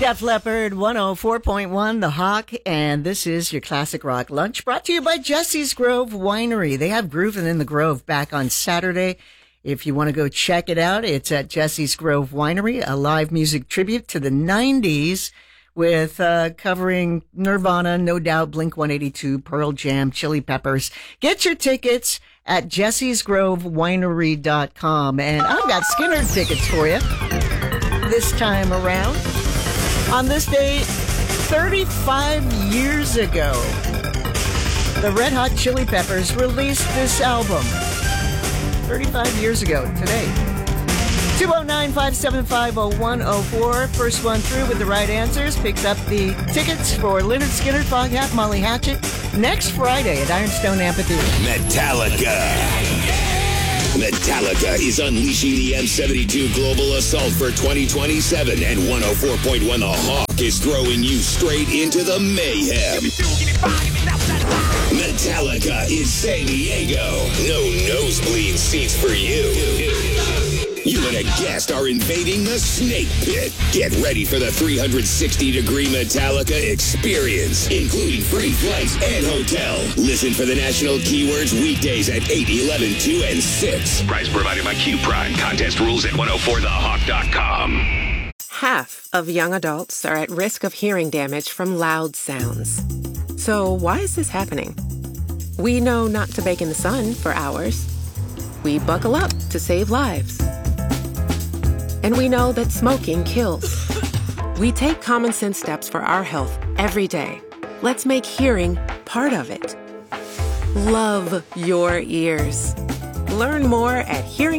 Def Leppard, 104.1 The Hawk, and this is your Classic Rock Lunch, brought to you by Jesse's Grove Winery. They have Groovin' in the Grove back on Saturday. If you want to go check it out, it's at Jesse's Grove Winery, a live music tribute to the 90s with covering Nirvana, No Doubt, Blink-182, Pearl Jam, Chili Peppers. Get your tickets at jessesgrovewinery.com. And I've got Skinner tickets for you this time around. On this day, 35 years ago, the Red Hot Chili Peppers released this album. 35 years ago today. 209-575-0104. First one through with the right answers picks up the tickets for Lynyrd Skynyrd, Foghat, Molly Hatchet next Friday at Ironstone Amphitheater. Metallica is unleashing the M72 Global Assault for 2027, and 104.1 The Hawk is throwing you straight into the mayhem. Metallica is San Diego. No nosebleed seats for you. You and a guest are invading the Snake Pit. Get ready for the 360-degree Metallica experience, including free flights and hotel. Listen for the national keywords weekdays at 8, 11, 2, and 6. Prize provided by Q Prime. Contest rules at 104thehawk.com. Half of young adults are at risk of hearing damage from loud sounds. So why is this happening? We know not to bake in the sun for hours. We buckle up to save lives. And we know that smoking kills. We take common sense steps for our health every day. Let's make hearing part of it. Love your ears. Learn more at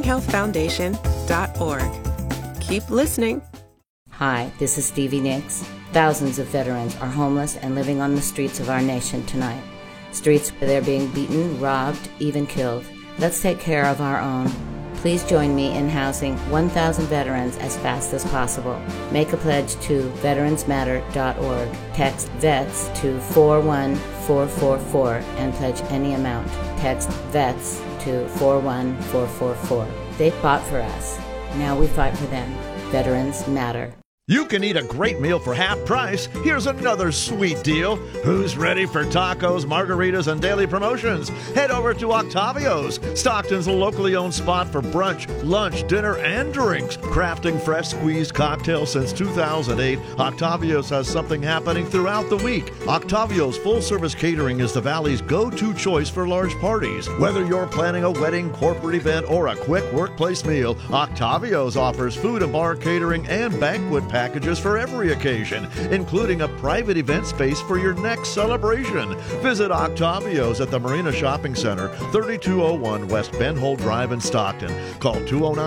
hearinghealthfoundation.org. Keep listening. Hi, this is Stevie Nicks. Thousands of veterans are homeless and living on the streets of our nation tonight. Streets where they're being beaten, robbed, even killed. Let's take care of our own. Please join me in housing 1,000 veterans as fast as possible. Make a pledge to veteransmatter.org. Text VETS to 41444 and pledge any amount. Text VETS to 41444. They fought for us. Now we fight for them. Veterans matter. You can eat a great meal for half price. Here's another sweet deal. Who's ready for tacos, margaritas, and daily promotions? Head over to Octavio's, Stockton's locally owned spot for brunch, lunch, dinner, and drinks. Crafting fresh squeezed cocktails since 2008, Octavio's has something happening throughout the week. Octavio's full-service catering is the Valley's go-to choice for large parties. Whether you're planning a wedding, corporate event, or a quick workplace meal, Octavio's offers food and bar catering and banquet packages for every occasion, including a private event space for your next celebration. Visit Octavio's at the Marina Shopping Center, 3201 West Ben Hole Drive in Stockton. Call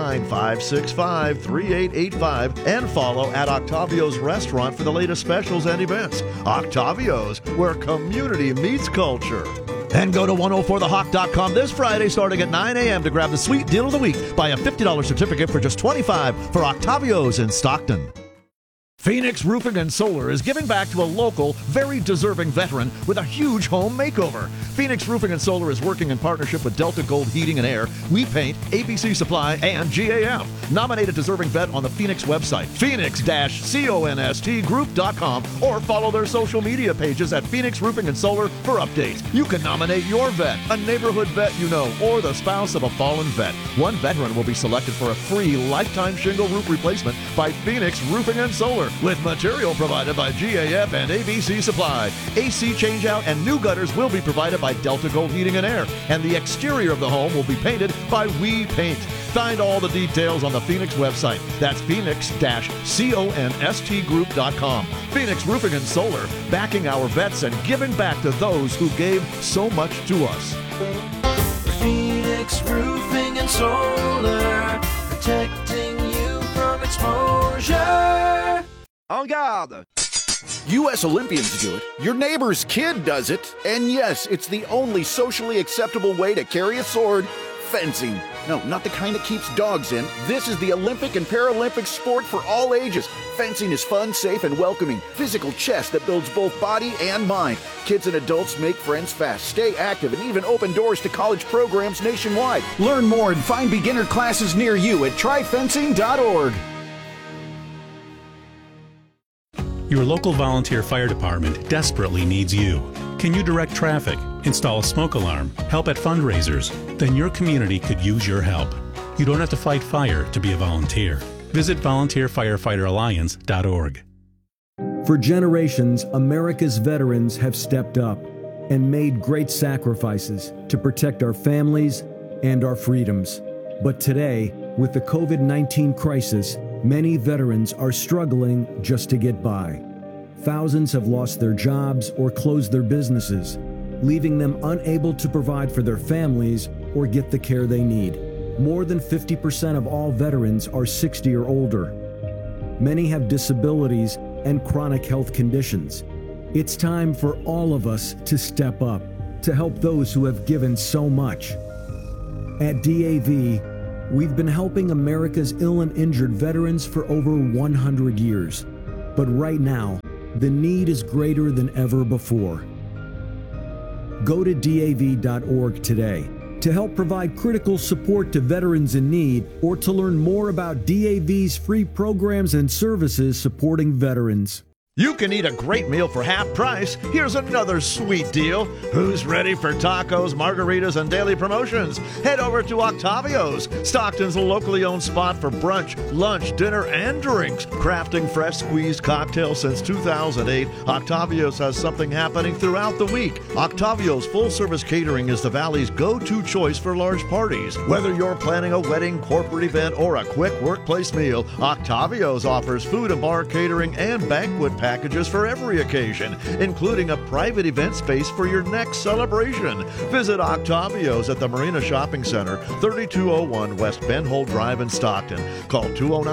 209-565-3885 and follow at Octavio's Restaurant for the latest specials and events. Octavio's, where community meets culture. And go to 104thehawk.com this Friday starting at 9 a.m. to grab the sweet deal of the week. Buy a $50 certificate for just $25 for Octavio's in Stockton. Phoenix Roofing and Solar is giving back to a local, very deserving veteran with a huge home makeover. Phoenix Roofing and Solar is working in partnership with Delta Gold Heating and Air, We Paint, ABC Supply, and GAF. Nominate a deserving vet on the Phoenix website, phoenix-constgroup.com, or follow their social media pages at Phoenix Roofing and Solar for updates. You can nominate your vet, a neighborhood vet you know, or the spouse of a fallen vet. One veteran will be selected for a free lifetime shingle roof replacement by Phoenix Roofing and Solar, with material provided by GAF and ABC Supply. AC changeout and new gutters will be provided by Delta Gold Heating and Air, and the exterior of the home will be painted by We Paint. Find all the details on the Phoenix website. That's phoenix-constgroup.com. Phoenix Roofing and Solar, backing our vets and giving back to those who gave so much to us. Phoenix Roofing and Solar, protecting you from exposure. En garde! U.S. Olympians do it, your neighbor's kid does it, and yes, it's the only socially acceptable way to carry a sword, fencing. No, not the kind that keeps dogs in. This is the Olympic and Paralympic sport for all ages. Fencing is fun, safe, and welcoming. Physical chess that builds both body and mind. Kids and adults make friends fast, stay active, and even open doors to college programs nationwide. Learn more and find beginner classes near you at tryfencing.org. Your local volunteer fire department desperately needs you. Can you direct traffic, install a smoke alarm, help at fundraisers? Then your community could use your help. You don't have to fight fire to be a volunteer. Visit volunteerfirefighteralliance.org. For generations, America's veterans have stepped up and made great sacrifices to protect our families and our freedoms. But today, with the COVID-19 crisis, many veterans are struggling just to get by. Thousands have lost their jobs or closed their businesses, leaving them unable to provide for their families or get the care they need. More than 50% of all veterans are 60 or older. Many have disabilities and chronic health conditions. It's time for all of us to step up to help those who have given so much. At DAV, we've been helping America's ill and injured veterans for over 100 years. But right now, the need is greater than ever before. Go to DAV.org today to help provide critical support to veterans in need, or to learn more about DAV's free programs and services supporting veterans. You can eat a great meal for half price. Here's another sweet deal. Who's ready for tacos, margaritas, and daily promotions? Head over to Octavio's, Stockton's locally owned spot for brunch, lunch, dinner, and drinks. Crafting fresh squeezed cocktails since 2008, Octavio's has something happening throughout the week. Octavio's full-service catering is the Valley's go-to choice for large parties. Whether you're planning a wedding, corporate event, or a quick workplace meal, Octavio's offers food and bar catering and banquet packages for every occasion, including a private event space for your next celebration. Visit Octavio's at the Marina Shopping Center, 3201 West Ben Hole Drive in Stockton. Call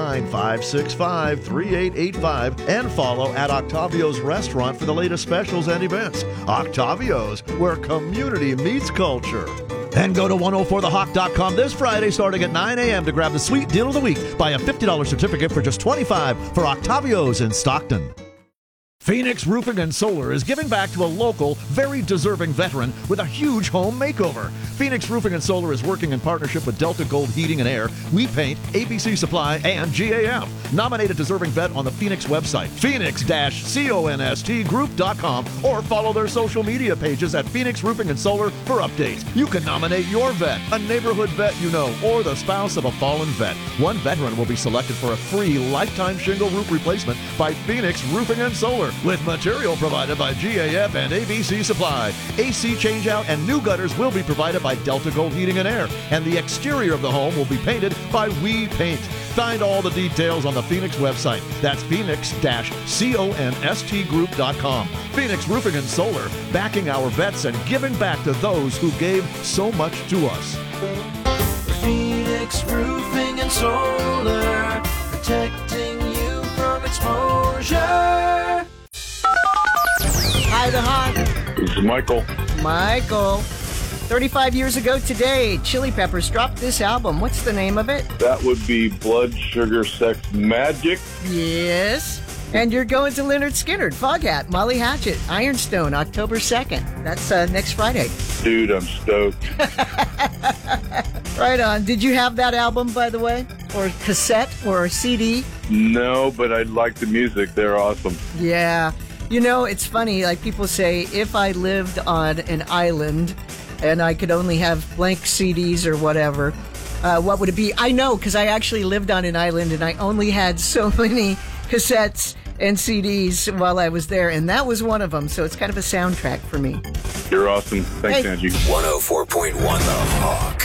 209-565-3885 and follow at Octavio's Restaurant for the latest specials and events. Octavio's, where community meets culture. And go to 104thehawk.com this Friday starting at 9 a.m. to grab the sweet deal of the week. Buy a $50 certificate for just $25 for Octavio's in Stockton. Phoenix Roofing and Solar is giving back to a local, very deserving veteran with a huge home makeover. Phoenix Roofing and Solar is working in partnership with Delta Gold Heating and Air, We Paint, ABC Supply, and GAF. Nominate a deserving vet on the Phoenix website, phoenix-constgroup.com, or follow their social media pages at Phoenix Roofing and Solar for updates. You can nominate your vet, a neighborhood vet you know, or the spouse of a fallen vet. One veteran will be selected for a free lifetime shingle roof replacement by Phoenix Roofing and Solar, with material provided by GAF and ABC Supply. AC changeout and new gutters will be provided by Delta Gold Heating and Air, and the exterior of the home will be painted by We Paint. Find all the details on the Phoenix website. That's phoenix-constgroup.com. Phoenix Roofing and Solar, backing our vets and giving back to those who gave so much to us. Phoenix Roofing and Solar, protecting you from exposure. Hi, the Hawk. This is Michael. Michael. 35 years ago today, Chili Peppers dropped this album. What's the name of it? That would be Blood Sugar Sex Magic. Yes. And you're going to Lynyrd Skynyrd, Foghat, Molly Hatchet, Ironstone, October 2nd. That's next Friday. Dude, I'm stoked. Right on. Did you have that album, by the way? Or cassette or CD? No, but I like the music. They're awesome. Yeah. You know, it's funny. Like people say, if I lived on an island and I could only have blank CDs or whatever, what would it be? I know, because I actually lived on an island and I only had so many cassettes and CDs while I was there, and that was one of them. So it's kind of a soundtrack for me. You're awesome. Thanks, Hey. Angie. 104.1 The Hawk.